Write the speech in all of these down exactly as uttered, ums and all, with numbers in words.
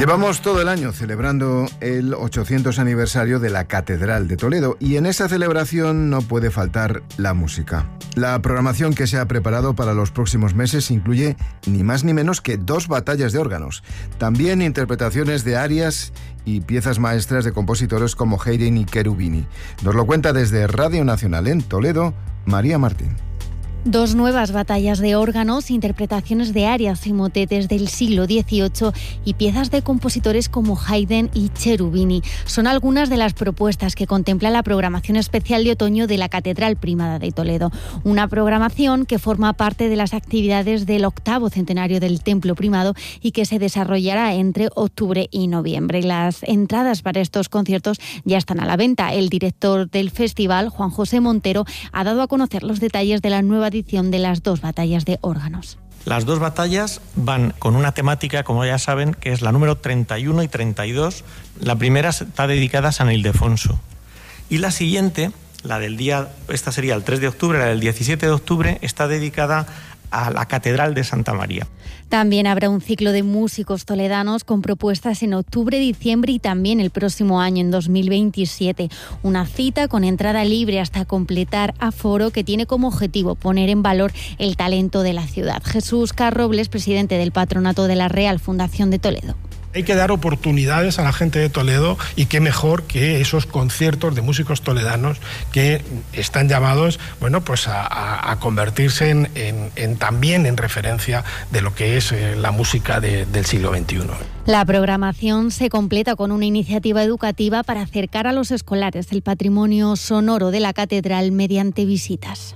Llevamos todo el año celebrando el ochocientos aniversario de la Catedral de Toledo y en esa celebración no puede faltar la música. La programación que se ha preparado para los próximos meses incluye ni más ni menos que dos batallas de órganos, también interpretaciones de arias y piezas maestras de compositores como Haydn y Cherubini. Nos lo cuenta desde Radio Nacional en Toledo, María Martín. Dos nuevas batallas de órganos, interpretaciones de arias y motetes del siglo dieciocho y piezas de compositores como Haydn y Cherubini. Son algunas de las propuestas que contempla la programación especial de otoño de la Catedral Primada de Toledo. Una programación que forma parte de las actividades del octavo centenario del Templo Primado y que se desarrollará entre octubre y noviembre. Las entradas para estos conciertos ya están a la venta. El director del festival, Juan José Montero, ha dado a conocer los detalles de la nueva edición de las dos batallas de órganos. Las dos batallas van con una temática, como ya saben, que es la número treinta y uno y treinta y dos. La primera está dedicada a San Ildefonso. Y la siguiente, la del día, esta sería el tres de octubre, la del diecisiete de octubre, está dedicada a la Catedral de Santa María. También habrá un ciclo de músicos toledanos con propuestas en octubre, diciembre y también el próximo año, en dos mil veintisiete. Una cita con entrada libre hasta completar aforo que tiene como objetivo poner en valor el talento de la ciudad. Jesús Carrobles, presidente del Patronato de la Real Fundación de Toledo. Hay que dar oportunidades a la gente de Toledo y qué mejor que esos conciertos de músicos toledanos que están llamados, bueno, pues a, a, a convertirse en, en, en también en referencia de lo que es eh, la música de, del siglo veintiuno. La programación se completa con una iniciativa educativa para acercar a los escolares el patrimonio sonoro de la catedral mediante visitas.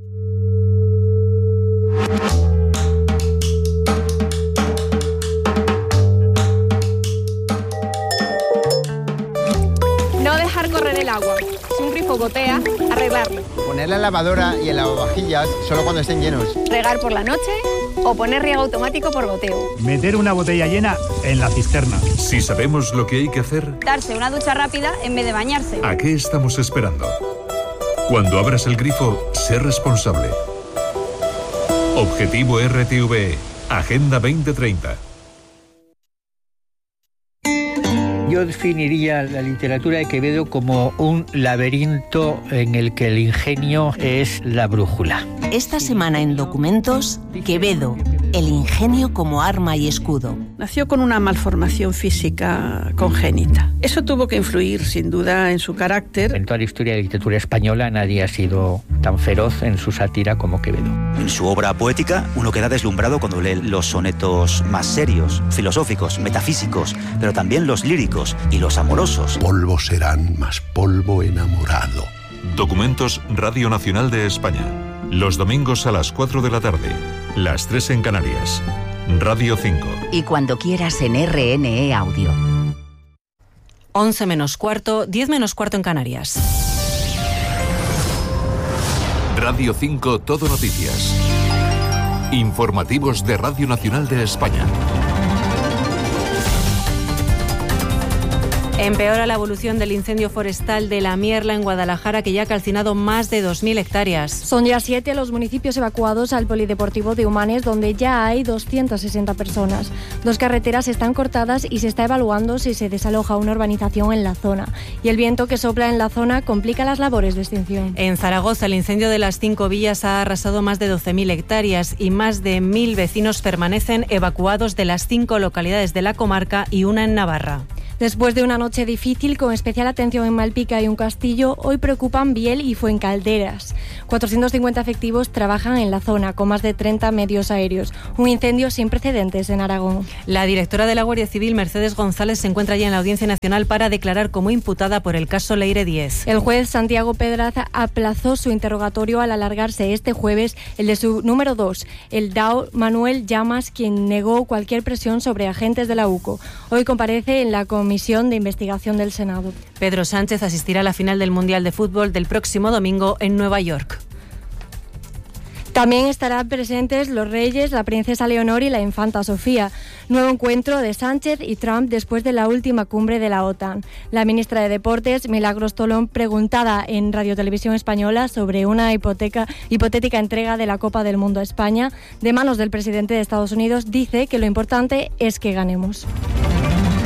No dejar correr el agua. Si un grifo gotea, arreglarlo. Poner la lavadora y el lavavajillas solo cuando estén llenos. Regar por la noche o poner riego automático por goteo. Meter una botella llena en la cisterna. Si sabemos lo que hay que hacer, Darse una ducha rápida en vez de bañarse. ¿a qué estamos esperando? Cuando abras el grifo, sé responsable. Objetivo R T V E. Agenda veinte treinta. Yo definiría la literatura de Quevedo como un laberinto en el que el ingenio es la brújula. Esta semana en Documentos, Quevedo, el ingenio como arma y escudo. Nació con una malformación física congénita. Eso tuvo que influir, sin duda, en su carácter. En toda la historia de la literatura española nadie ha sido tan feroz en su sátira como Quevedo. En su obra poética uno queda deslumbrado cuando lee los sonetos más serios, filosóficos, metafísicos, pero también los líricos y los amorosos. Polvo serán, más polvo enamorado. Documentos Radio Nacional de España. Los domingos a las cuatro de la tarde. Las tres en Canarias. Radio cinco. Y cuando quieras en R N E Audio. once menos cuarto, diez menos cuarto en Canarias. Radio cinco Todo Noticias. Informativos de Radio Nacional de España. Empeora la evolución del incendio forestal de La Mierla en Guadalajara, que ya ha calcinado más de dos mil hectáreas. Son ya siete los municipios evacuados al polideportivo de Humanes, donde ya hay doscientas sesenta personas. Dos carreteras están cortadas y se está evaluando si se desaloja una urbanización en la zona. Y el viento que sopla en la zona complica las labores de extinción. En Zaragoza, el incendio de las Cinco Villas ha arrasado más de doce mil hectáreas y más de mil vecinos permanecen evacuados de las cinco localidades de la comarca y una en Navarra. Después de una noche difícil, con especial atención en Malpica y Un Castillo, hoy preocupan Biel y Fuencalderas. cuatrocientos cincuenta efectivos trabajan en la zona, con más de treinta medios aéreos. Un incendio sin precedentes en Aragón. La directora de la Guardia Civil, Mercedes González, se encuentra ya en la Audiencia Nacional para declarar como imputada por el caso Leire diez. El juez Santiago Pedraza aplazó su interrogatorio al alargarse este jueves el de su número dos, el D A O Manuel Llamas, quien negó cualquier presión sobre agentes de la U C O. Hoy comparece en la Comisión de Investigación del Senado. Pedro Sánchez asistirá a la final del Mundial de Fútbol del próximo domingo en Nueva York. También estarán presentes los reyes, la princesa Leonor y la infanta Sofía. Nuevo encuentro de Sánchez y Trump después de la última cumbre de la OTAN. La ministra de Deportes, Milagros Tolón, preguntada en Radio Televisión Española sobre una hipoteca, hipotética entrega de la Copa del Mundo a España de manos del presidente de Estados Unidos, dice que lo importante es que ganemos.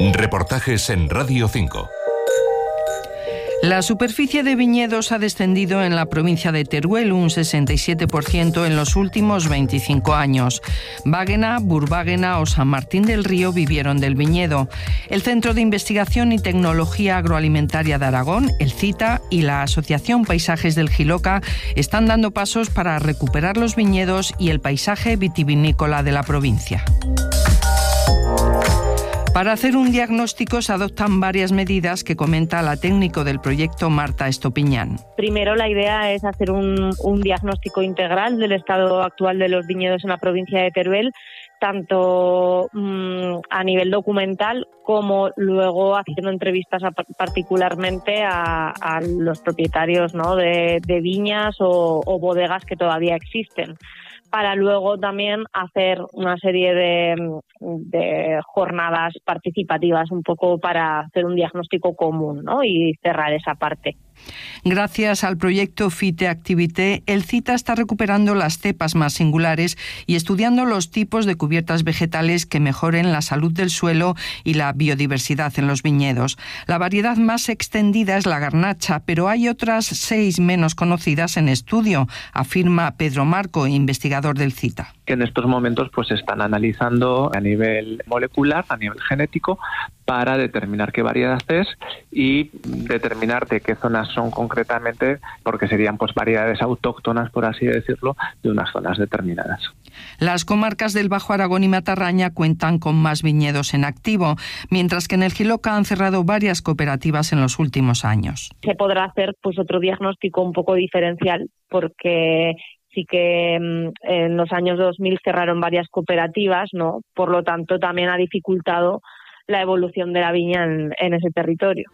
Reportajes en Radio cinco. La superficie de viñedos ha descendido en la provincia de Teruel un sesenta y siete por ciento en los últimos veinticinco años. Báguena, Burbáguena o San Martín del Río vivieron del viñedo. El Centro de Investigación y Tecnología Agroalimentaria de Aragón, el CITA, y la Asociación Paisajes del Jiloca están dando pasos para recuperar los viñedos y el paisaje vitivinícola de la provincia. Para hacer un diagnóstico se adoptan varias medidas que comenta la técnico del proyecto, Marta Estopiñán. Primero, la idea es hacer un, un diagnóstico integral del estado actual de los viñedos en la provincia de Teruel, tanto mmm, a nivel documental como luego haciendo entrevistas a, particularmente a, a los propietarios, ¿no?, de, de viñas o, o bodegas que todavía existen, para luego también hacer una serie de, de jornadas participativas un poco para hacer un diagnóstico común, ¿no?, y cerrar esa parte. Gracias al proyecto Fite Activité, el CITA está recuperando las cepas más singulares y estudiando los tipos de cubiertas vegetales que mejoren la salud del suelo y la biodiversidad en los viñedos. La variedad más extendida es la garnacha, pero hay otras seis menos conocidas en estudio, afirma Pedro Marco, investigador del CITA. Que en estos momentos pues se están analizando a nivel molecular, a nivel genético, para determinar qué variedad es y determinar de qué zonas son concretamente, porque serían pues variedades autóctonas, por así decirlo, de unas zonas determinadas. Las comarcas del Bajo Aragón y Matarraña cuentan con más viñedos en activo, mientras que en el Jiloca han cerrado varias cooperativas en los últimos años. Se podrá hacer pues otro diagnóstico un poco diferencial, porque sí que en los años dos mil cerraron varias cooperativas, ¿no? Por lo tanto, también ha dificultado la evolución de la viña en, en ese territorio.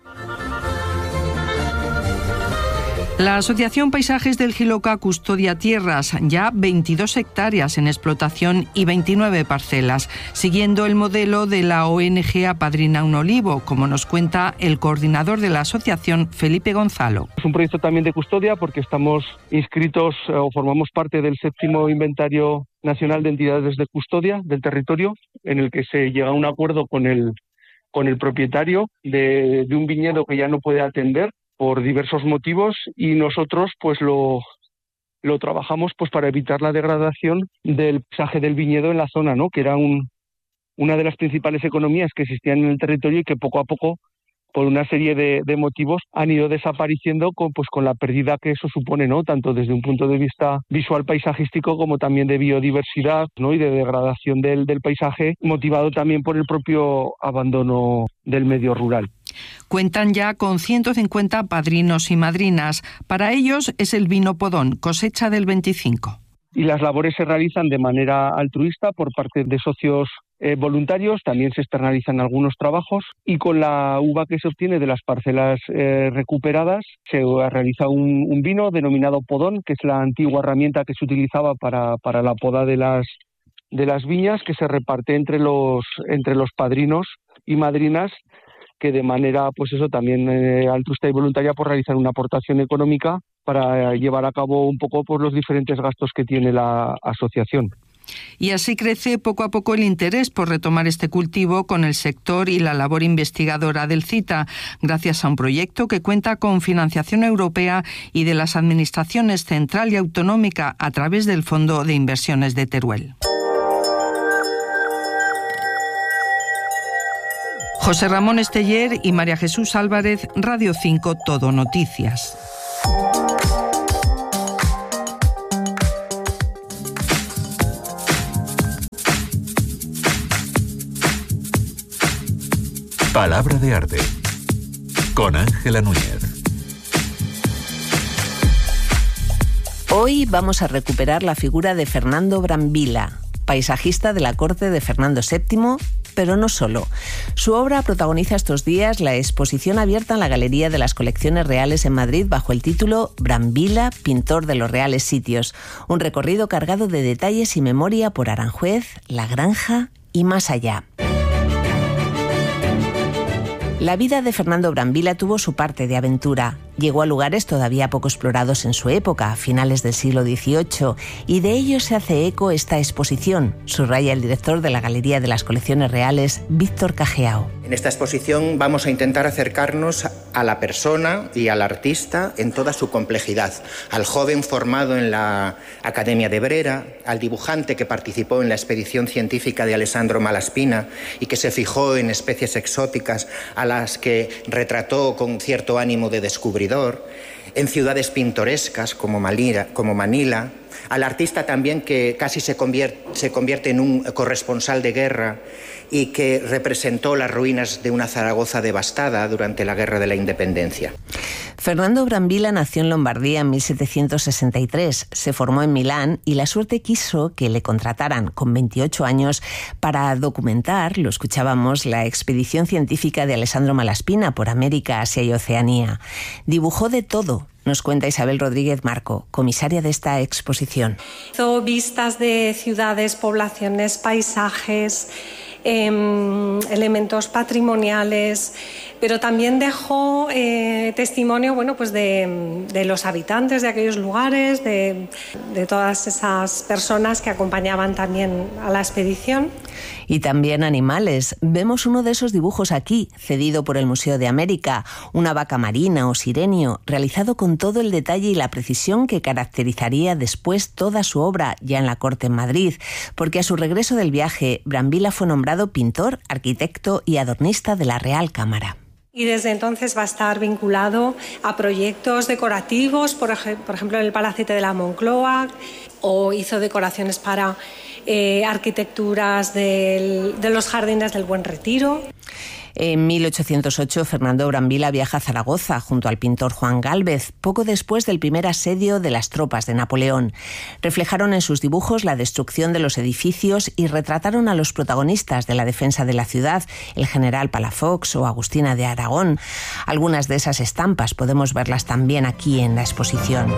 La Asociación Paisajes del Jiloca custodia tierras, ya veintidós hectáreas en explotación y veintinueve parcelas, siguiendo el modelo de la O N G Apadrina un Olivo, como nos cuenta el coordinador de la asociación, Felipe Gonzalo. Es un proyecto también de custodia porque estamos inscritos o formamos parte del séptimo inventario nacional de entidades de custodia del territorio, en el que se llega a un acuerdo con el, con el propietario de, de un viñedo que ya no puede atender por diversos motivos, y nosotros pues lo, lo trabajamos pues para evitar la degradación del paisaje del viñedo en la zona, ¿no?, que era un, una de las principales economías que existían en el territorio y que poco a poco, por una serie de, de motivos, han ido desapareciendo con, pues, con la pérdida que eso supone, ¿no?, tanto desde un punto de vista visual paisajístico como también de biodiversidad, ¿no?, y de degradación del, del paisaje, motivado también por el propio abandono del medio rural. Cuentan ya con ciento cincuenta padrinos y madrinas. Para ellos es el vino Podón, cosecha del veinticinco. Y las labores se realizan de manera altruista por parte de socios eh, voluntarios, también se externalizan algunos trabajos, y con la uva que se obtiene de las parcelas eh, recuperadas se realiza un, un vino denominado Podón, que es la antigua herramienta que se utilizaba para, para la poda de las, de las viñas, que se reparte entre los, entre los padrinos y madrinas, que de manera, pues eso, también eh, altruista y voluntaria, por realizar una aportación económica para llevar a cabo un poco pues, los diferentes gastos que tiene la asociación. Y así crece poco a poco el interés por retomar este cultivo con el sector y la labor investigadora del CITA, gracias a un proyecto que cuenta con financiación europea y de las administraciones central y autonómica a través del Fondo de Inversiones de Teruel. José Ramón Esteller y María Jesús Álvarez, Radio cinco Todo Noticias. Palabra de arte, con Ángela Núñez. Hoy vamos a recuperar la figura de Fernando Brambilla, paisajista de la corte de Fernando séptimo, pero no solo. Su obra protagoniza estos días la exposición abierta en la Galería de las Colecciones Reales en Madrid bajo el título Brambilla, pintor de los reales sitios, un recorrido cargado de detalles y memoria por Aranjuez, La Granja y más allá. La vida de Fernando Brambilla tuvo su parte de aventura. Llegó a lugares todavía poco explorados en su época, a finales del siglo dieciocho, y de ello se hace eco esta exposición, subraya el director de la Galería de las Colecciones Reales, Víctor Cajeao. En esta exposición vamos a intentar acercarnos a la persona y al artista en toda su complejidad, al joven formado en la Academia de Brera, al dibujante que participó en la expedición científica de Alessandro Malaspina y que se fijó en especies exóticas a las que retrató con cierto ánimo de descubridor, en ciudades pintorescas como Manila, como Manila, al artista también que casi se convierte, se convierte en un corresponsal de guerra y que representó las ruinas de una Zaragoza devastada durante la Guerra de la Independencia. Fernando Brambilla nació en Lombardía en mil setecientos sesenta y tres, se formó en Milán y la suerte quiso que le contrataran con veintiocho años para documentar, lo escuchábamos, la expedición científica de Alessandro Malaspina por América, Asia y Oceanía. Dibujó de todo, nos cuenta Isabel Rodríguez Marco, comisaria de esta exposición. Hizo vistas de ciudades, poblaciones, paisajes, eh, elementos patrimoniales, pero también dejó eh, testimonio, bueno, pues de, de los habitantes de aquellos lugares, de, de todas esas personas que acompañaban también a la expedición. Y también animales. Vemos uno de esos dibujos aquí, cedido por el Museo de América, una vaca marina o sirenio, realizado con todo el detalle y la precisión que caracterizaría después toda su obra ya en la corte en Madrid, porque a su regreso del viaje, Brambilla fue nombrado pintor, arquitecto y adornista de la Real Cámara. Y desde entonces va a estar vinculado a proyectos decorativos, por, ej- por ejemplo en el Palacete de la Moncloa, o hizo decoraciones para eh, arquitecturas del, de los jardines del Buen Retiro. En mil ochocientos ocho, Fernando Brambilla viaja a Zaragoza junto al pintor Juan Gálvez, poco después del primer asedio de las tropas de Napoleón. Reflejaron en sus dibujos la destrucción de los edificios y retrataron a los protagonistas de la defensa de la ciudad, el general Palafox o Agustina de Aragón. Algunas de esas estampas podemos verlas también aquí en la exposición.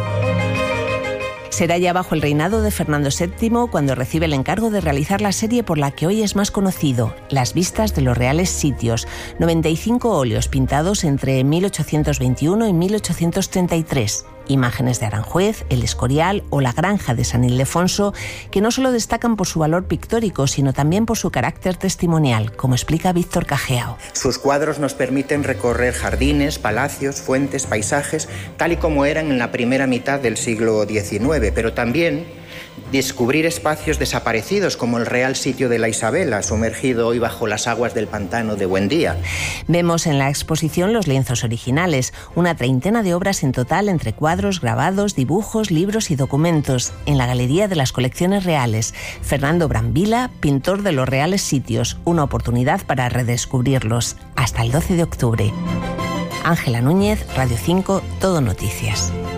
Será ya bajo el reinado de Fernando séptimo cuando recibe el encargo de realizar la serie por la que hoy es más conocido, Las vistas de los reales sitios, noventa y cinco óleos pintados entre mil ochocientos veintiuno y mil ochocientos treinta y tres. Imágenes de Aranjuez, El Escorial o la Granja de San Ildefonso, que no solo destacan por su valor pictórico, sino también por su carácter testimonial, como explica Víctor Cajeao. Sus cuadros nos permiten recorrer jardines, palacios, fuentes, paisajes, tal y como eran en la primera mitad del siglo diecinueve, pero también descubrir espacios desaparecidos como el Real Sitio de la Isabela, sumergido hoy bajo las aguas del pantano de Buendía. Vemos en la exposición los lienzos originales, una treintena de obras en total entre cuadros, grabados, dibujos, libros y documentos, en la Galería de las Colecciones Reales. Fernando Brambilla, pintor de los reales sitios, una oportunidad para redescubrirlos. Hasta el doce de octubre. Ángela Núñez, Radio cinco, Todo Noticias.